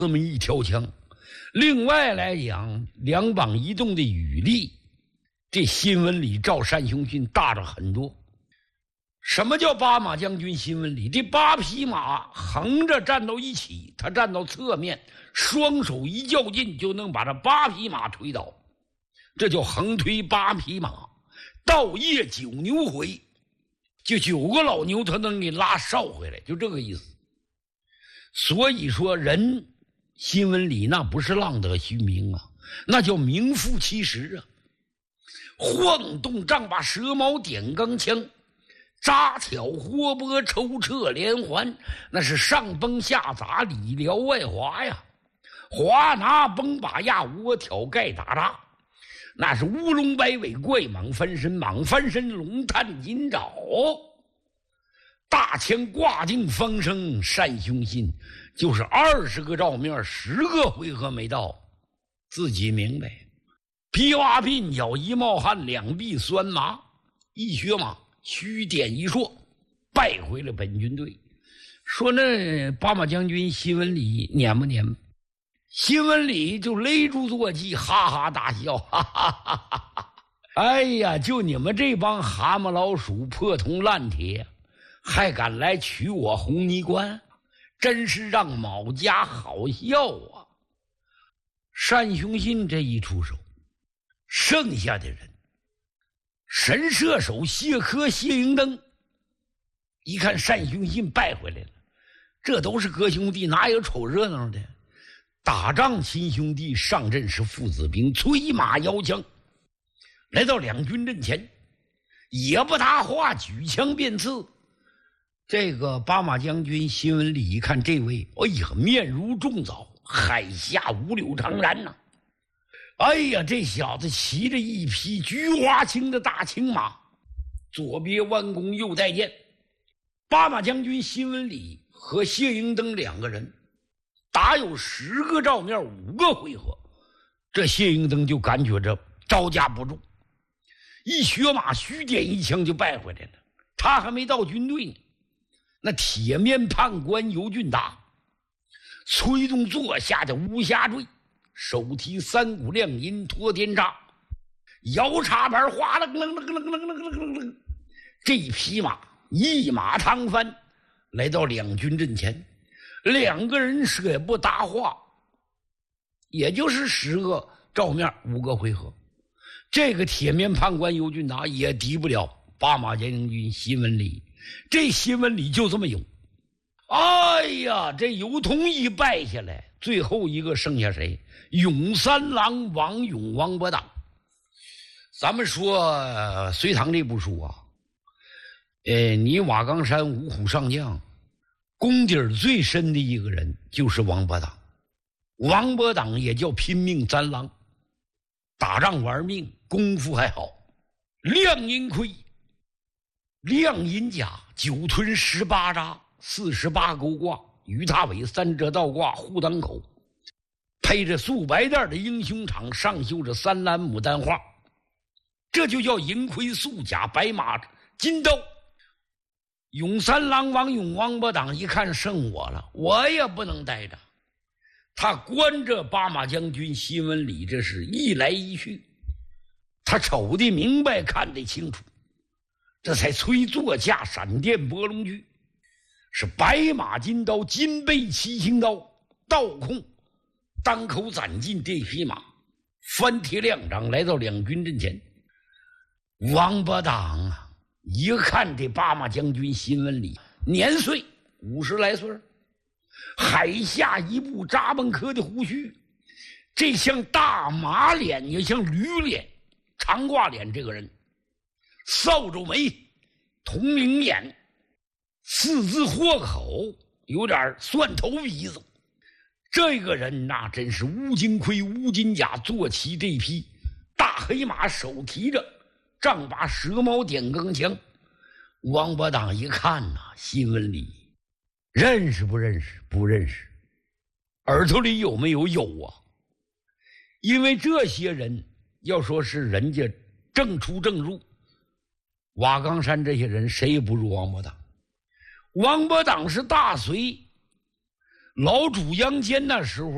这么一条枪。另外来讲，两绑一动的羽力，这新闻里照单雄信大着很多。什么叫八马将军新闻里？这8匹马横着站到一起，他站到侧面，双手一较劲就能把这8匹马推倒，这叫横推8匹马。倒夜9牛回，就9个老牛他能给拉捎回来，就这个意思。所以说人新闻里那不是浪得虚名啊，那叫名副其实啊。晃动丈八蛇矛点钢枪，扎挑活拨抽掣连环，那是上崩下砸里撩外滑呀。滑拿崩把压窝挑盖打扎，那是乌龙摆尾怪蟒翻身，蟒翻身龙探金爪。大枪挂定方声单雄信，就是20个照面10个回合没到，自己明白。披挖鬓角一冒汗，两臂酸麻，一靴马虚点一槊，败回了本军队。说那八马将军新闻里撵不撵？新闻里就勒住坐骑，哈哈大笑，哈哈哈哈哈！哎呀，就你们这帮蛤蟆老鼠破铜烂铁，还敢来取我红泥关，真是让某家好笑啊！单雄信这一出手，剩下的人，神射手谢科、谢迎登，一看单雄信败回来了，这都是哥兄弟，哪有瞅热闹的？打仗亲兄弟，上阵是父子兵，催马摇枪，来到两军阵前，也不搭话，举枪便刺。这个八马将军新闻里一看，这位，哎呀，面如重枣，海下五柳长髯呐！哎呀，这小子骑着一匹菊花青的大青马，左别弯弓，右带箭。八马将军新闻里和谢迎登2个人打有10个照面5个回合，这谢迎登就感觉着招架不住，一靴马虚点一枪就败回来了。他还没到军队呢，那铁面判官尤俊达催动坐下的乌鸦坠，手提3股亮银托天叉，摇插板哗楞楞楞楞楞楞楞楞，这匹马一马趟翻来到两军阵前，2个人是也不搭话，也就是10个照面5个回合，这个铁面判官尤俊达也敌不了八马将军新闻里。这新闻里就这么有。哎呀，这尤同一败下来，最后一个剩下谁？永三郎王勇、王伯党。咱们说隋唐这部书啊，你瓦岗山五虎上将功底最深的一个人就是王伯党。王伯党也叫拼命三郎，打仗玩命，功夫还好。亮银盔，亮银甲，9吞18扎，48钩挂，鱼踏尾，3折倒挂，护裆口，配着素白带的英雄场，上绣着3蓝牡丹花，这就叫银盔素甲，白马金刀。永三郎王勇、王伯党一看剩我了，我也不能待着，他观着八马将军新闻里，这是一来一去，他瞅得明白，看得清楚，这才催坐驾闪电拨龙驹，是白马金刀，金背七星刀，倒空当口斩尽这匹马，翻贴2掌来到两军阵前。王伯党啊，一看这八马将军新闻里，年岁50来岁，海下一部扎崩科的胡须，这像大马脸也像驴脸，长挂脸，这个人扫帚眉，铜铃眼，4字豁口，有点蒜头鼻子。这个人那真是乌金盔乌金甲，坐骑这匹大黑马，手提着丈八蛇矛点钢枪。王伯党一看呐，新闻里认识不认识？不认识。耳朵里有没有？有啊。因为这些人要说是人家正出正入，瓦岗山这些人谁也不如王伯党。王伯党是大隋老主杨坚那时候